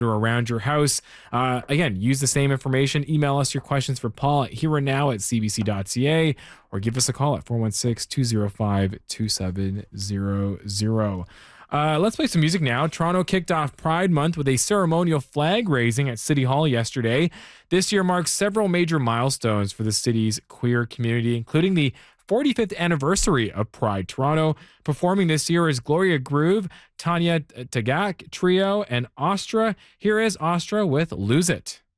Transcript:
or around your house. Again, use the same information. Email us your questions for Paul at hereandnow@cbc.ca or give us a call at 416-205-2700. Let's play some music now. Toronto kicked off Pride Month with a ceremonial flag raising at City Hall yesterday. This year marks several major milestones for the city's queer community, including the 45th anniversary of Pride Toronto. Performing this year is Gloria Groove, Tanya Tagak Trio, and Ostra. Here is Ostra with Lose It.